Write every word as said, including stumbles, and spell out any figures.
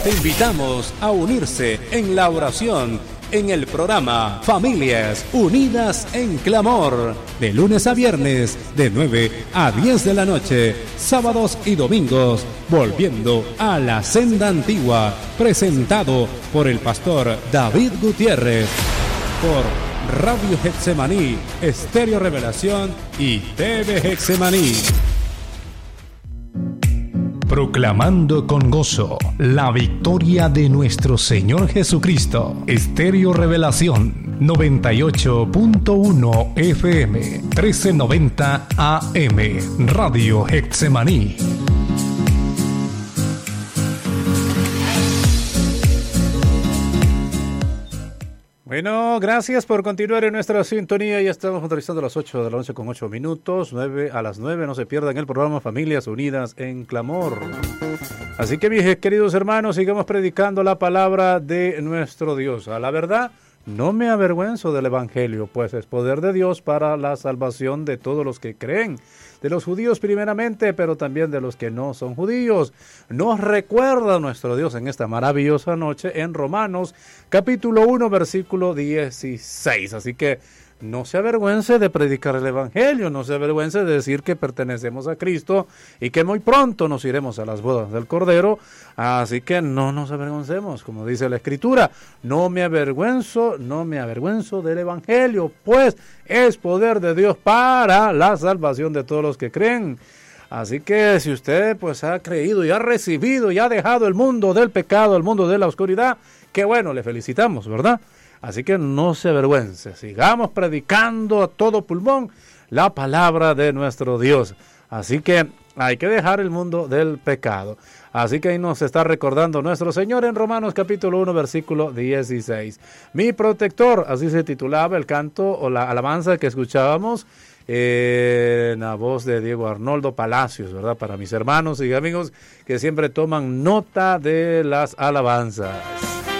Te invitamos a unirse en la oración en el programa Familias Unidas en Clamor, de lunes a viernes, de nueve a diez de la noche, sábados y domingos, volviendo a la senda antigua, presentado por el pastor David Gutiérrez, por Radio Getsemaní, Estéreo Revelación y T V Getsemaní. Proclamando con gozo la victoria de nuestro Señor Jesucristo. Estéreo Revelación noventa y ocho punto uno F M, trece noventa A M, Radio Getsemaní. Bueno, gracias por continuar en nuestra sintonía. Ya estamos utilizando las ocho de la noche con ocho minutos, nueve a las nueve. No se pierdan el programa Familias Unidas en Clamor. Así que, mis queridos hermanos, sigamos predicando la palabra de nuestro Dios. A la verdad, no me avergüenzo del Evangelio, pues es poder de Dios para la salvación de todos los que creen. De los judíos primeramente, pero también de los que no son judíos. Nos recuerda nuestro Dios en esta maravillosa noche en Romanos, capítulo uno, versículo dieciséis. Así que no se avergüence de predicar el Evangelio, no se avergüence de decir que pertenecemos a Cristo y que muy pronto nos iremos a las bodas del Cordero. Así que no nos avergoncemos, como dice la Escritura. No me avergüenzo, no me avergüenzo del Evangelio, pues es poder de Dios para la salvación de todos los que creen. Así que si usted pues ha creído y ha recibido y ha dejado el mundo del pecado, el mundo de la oscuridad, qué bueno, le felicitamos, ¿verdad? Así que no se avergüence, sigamos predicando a todo pulmón la palabra de nuestro Dios. Así que hay que dejar el mundo del pecado. Así que ahí nos está recordando nuestro Señor en Romanos capítulo uno, versículo dieciséis. Mi protector, así se titulaba el canto o la alabanza que escuchábamos eh, en la voz de Diego Arnoldo Palacios, ¿verdad? Para mis hermanos y amigos que siempre toman nota de las alabanzas.